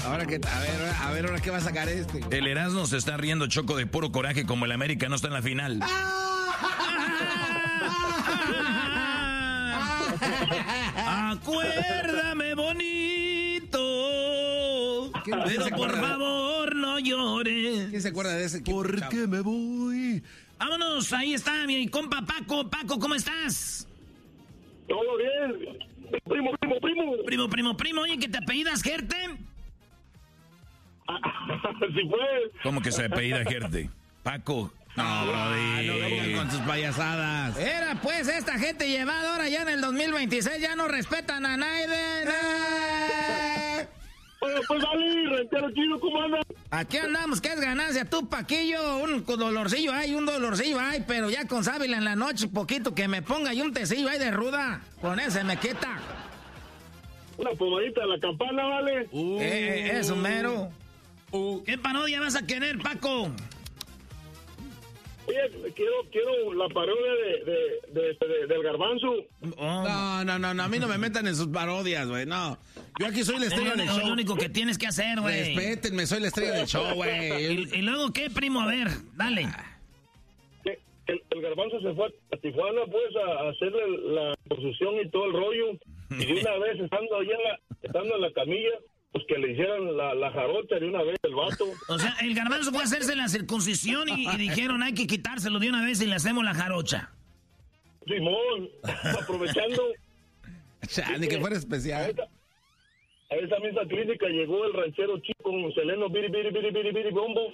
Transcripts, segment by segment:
Ahora que, a ver, ahora qué va a sacar este. El Erasmo se está riendo, Choco, de puro coraje, como el América no está en la final. Acuérdame bonito, pero por favor no llores. ¿Quién se acuerda de ese equipo? Porque me voy. Vámonos, ahí está mi compa Paco. Paco, ¿cómo estás? Todo bien. Primo. Primo. Oye, ¿que te apellidas Gerte? Sí, pues. ¿Cómo que se apellida Gerte? Paco. No, brody. No vengan con sus payasadas. Era pues esta gente llevada ahora ya en el 2026, ya no respetan a nadie. Oye, pues dale, Ranchero Chido, ¿cómo andas? Aquí andamos, que es ganancia, tú Paquillo, un dolorcillo hay, pero ya con sábila en la noche, poquito que me ponga y un tecillo ahí de ruda, con ese me quita. Una pomadita a la campana, ¿vale? Eso mero. ¿Qué parodia vas a querer, Paco? Oye, quiero la parodia del Garbanzo. No, a mí no me metan en sus parodias, güey, no. Yo aquí soy la estrella del show. Es lo único que tienes que hacer, güey. Respétenme, soy la estrella del show, güey. ¿Y luego qué, primo? A ver, dale. El Garbanzo se fue a Tijuana, pues, a hacerle la construcción y todo el rollo. Y de una vez, estando en la camilla, pues que le hicieran la jarocha de una vez el vato. O sea, el Garbanzo fue a hacerse la circuncisión y dijeron hay que quitárselo de una vez y le hacemos la jarocha. Simón, aprovechando. Ni que fuera especial. A esa misma clínica llegó el ranchero chico con Seleno biri bombo.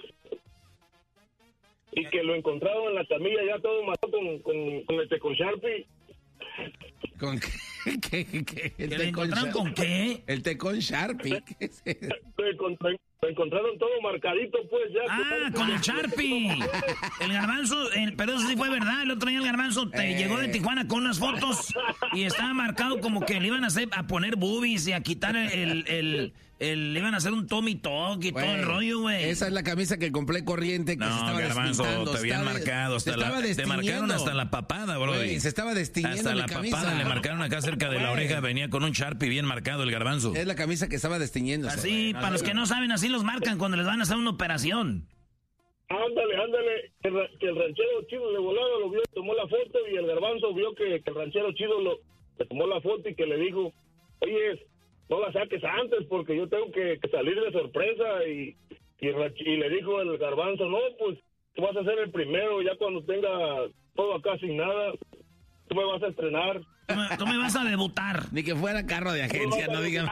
Y que lo encontraron en la camilla ya todo matado con Sharpie. ¿Con qué? ¿Que le encontraron con qué? El té con Sharpie. ¿Qué es eso? Lo encontraron todo marcadito, pues ya. Con el Sharpie. El Garbanzo, pero eso sí fue verdad. El otro día el Garbanzo llegó de Tijuana con unas fotos y estaba marcado como que le iban a poner boobies y a quitar le iban a hacer un Tommy Talk y todo el rollo, güey. Esa es la camisa que compré corriente que se estaba Garbanzo, despintando. te habían marcado te marcaron hasta la papada, bro. Se estaba destiñendo hasta la camisa. papada le marcaron acá cerca de la oreja, venía con un Sharpie bien marcado el Garbanzo. Es la camisa que estaba destiñendo. Así, para los que no saben, así los marcan cuando les van a hacer una operación. Ándale, que el ranchero chido de volada lo vio, tomó la foto y el Garbanzo vio que el ranchero chido le tomó la foto y que le dijo, oye, no la saques antes porque yo tengo que salir de sorpresa y le dijo el Garbanzo, no, pues tú vas a ser el primero, ya cuando tenga todo acá sin nada, tú me vas a estrenar. Tú me vas a debutar. Ni que fuera carro de agencia, no digan.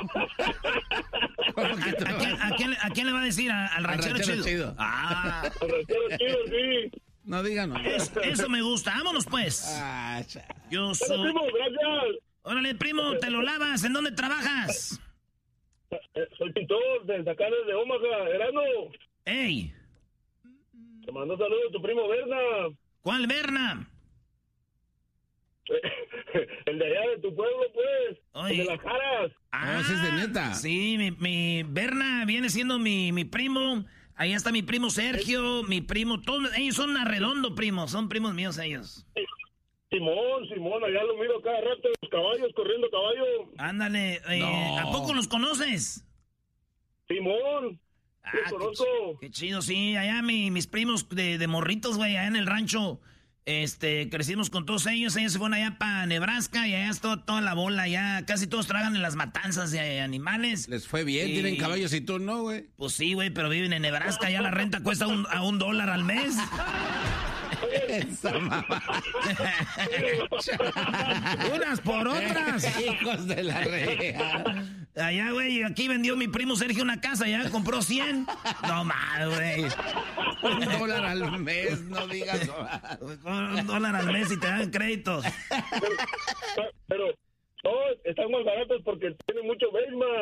¿A quién le va a decir? ¿Al ranchero chido? Al ranchero chido, sí. No digan. Eso me gusta. Vámonos, pues. Yo soy... Primo, gracias. Órale, primo, te lo lavas. ¿En dónde trabajas? Soy pintor desde acá, desde Omaha, Erano. ¡Ey! Te mando saludos a tu primo Berna. ¿Cuál Berna? El de allá de tu pueblo, pues. Oye. El de las Jaras. Ese es de neta. Sí, mi Berna viene siendo mi primo. Ahí está mi primo Sergio, mi primo, todos ellos son arredondo primos, son primos míos ellos. Simón, allá lo miro cada rato, los caballos, corriendo caballo. Ándale, ¿a poco los conoces? Simón, los conozco. Qué chido, sí, allá mis primos de morritos, güey, allá en el rancho, crecimos con todos ellos se fueron allá para Nebraska y allá está toda la bola, ya casi todos trabajan en las matanzas de animales. Les fue bien, tienen caballos y tú no, güey. Pues sí, güey, pero viven en Nebraska, ya la renta cuesta a $1 al mes. Esa mamá. Unas por otras. Hijos de la rea. Allá, güey, aquí vendió mi primo Sergio una casa, ya compró 100. No mal, güey. $1 al mes, no digas. $1 al mes y te dan créditos. Pero no, están más baratos porque tienen mucho Beisma.